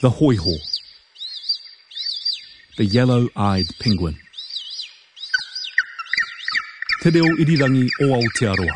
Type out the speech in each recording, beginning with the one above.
The hoiho. The yellow-eyed penguin. Te reo irirangi o Aotearoa.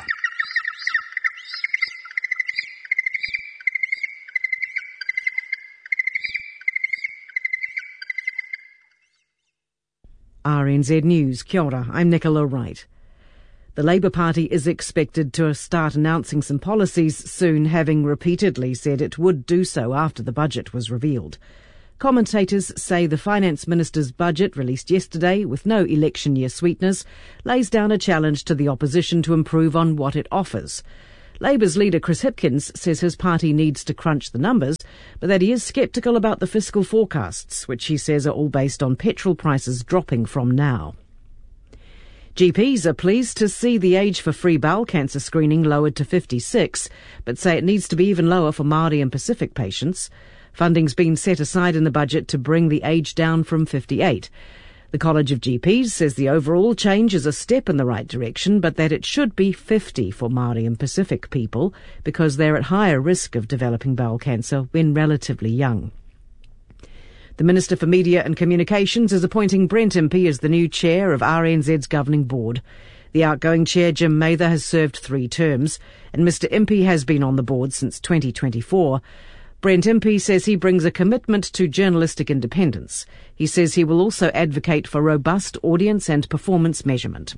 RNZ News, kia ora, I'm Nicola Wright. The Labour Party is expected to start announcing some policies soon, having repeatedly said it would do so after the budget was revealed. Commentators say the Finance Minister's budget, released yesterday with no election year sweeteners, lays down a challenge to the opposition to improve on what it offers. Labour's leader Chris Hipkins says his party needs to crunch the numbers, but that he is sceptical about the fiscal forecasts, which he says are all based on petrol prices dropping from now. GPs are pleased to see the age for free bowel cancer screening lowered to 56, but say it needs to be even lower for Māori and Pacific patients. Funding's been set aside in the budget to bring the age down from 58. The College of GPs says the overall change is a step in the right direction, but that it should be 50 for Māori and Pacific people because they're at higher risk of developing bowel cancer when relatively young. The Minister for Media and Communications is appointing Brent Impey as the new chair of RNZ's governing board. The outgoing chair, Jim Mather, has served 3 terms, and Mr Impey has been on the board since 2024. Brent Impey says he brings a commitment to journalistic independence. He says he will also advocate for robust audience and performance measurement.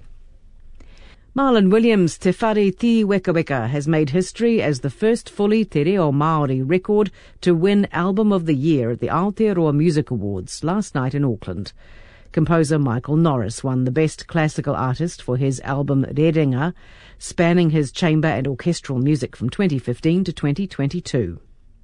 Marlon Williams' Te Whare Ti Weka Weka has made history as the first fully te reo Māori record to win Album of the Year at the Aotearoa Music Awards last night in Auckland. Composer Michael Norris won the Best Classical Artist for his album Rerenga, spanning his chamber and orchestral music from 2015 to 2022.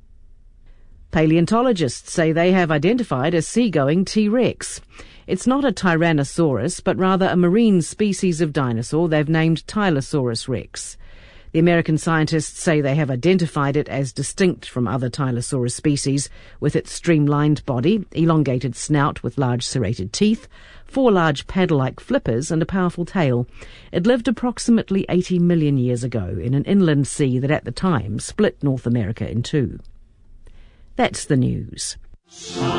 Paleontologists say they have identified a seagoing T-Rex. It's not a Tyrannosaurus, but rather a marine species of dinosaur they've named Tylosaurus rex. The American scientists say they have identified it as distinct from other Tylosaurus species, with its streamlined body, elongated snout with large serrated teeth, 4 large paddle-like flippers and a powerful tail. It lived approximately 80 million years ago in an inland sea that at the time split North America in 2. That's the news.